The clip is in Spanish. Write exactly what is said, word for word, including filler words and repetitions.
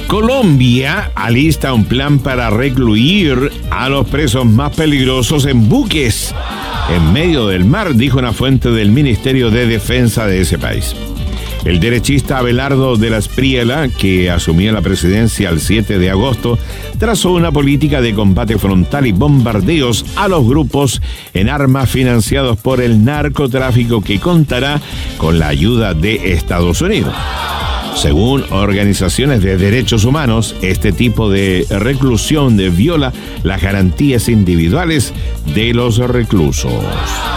Colombia alista un plan para recluir a los presos más peligrosos en buques en medio del mar, dijo una fuente del Ministerio de Defensa de ese país. El derechista Abelardo de la Espriella, que asumió la presidencia el siete de agosto, trazó una política de combate frontal y bombardeos a los grupos en armas financiados por el narcotráfico que contará con la ayuda de Estados Unidos. Según organizaciones de derechos humanos, este tipo de reclusión viola las garantías individuales de los reclusos.